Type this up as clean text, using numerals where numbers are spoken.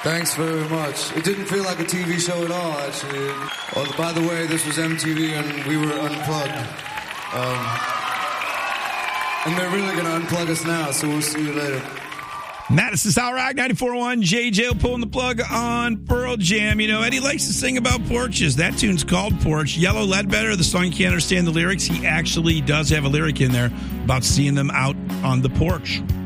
Thanks very much. It didn't feel like a TV show at all, actually. Oh, by the way, this was MTV and we were unplugged. And they're really going to unplug us now, so we'll see you later. Madison Soul Rock 94.1, JJ pulling the plug on Pearl Jam. You know, Eddie likes to sing about porches. That tune's called Porch. Yellow Ledbetter, the song you can't understand the lyrics. He actually does have a lyric in there about seeing them out on the porch.